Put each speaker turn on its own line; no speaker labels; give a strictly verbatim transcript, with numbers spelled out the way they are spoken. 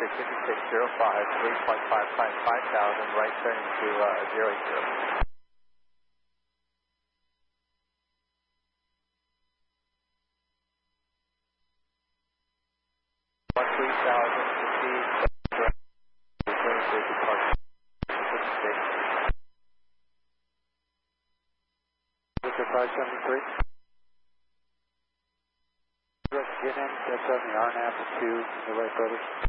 fifty-six zero five, three point five five five thousand, right turning to uh, zero eight zero. one three thousand, proceed, return to departure. Victor five seventy-three. Get in, that's on the R N A V to the Wright brothers.